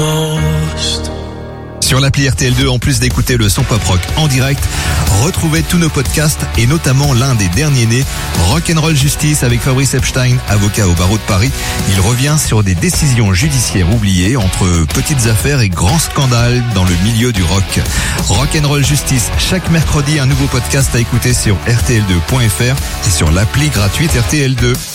most. Sur l'appli RTL2, en plus d'écouter le son pop rock en direct, retrouvez tous nos podcasts et notamment l'un des derniers nés, Rock'n'Roll Justice avec Fabrice Epstein, avocat au barreau de Paris. Il revient sur des décisions judiciaires oubliées entre petites affaires et grands scandales dans le milieu du rock. Rock'n'Roll Justice, chaque mercredi, un nouveau podcast à écouter sur rtl2.fr et sur l'appli gratuite RTL2.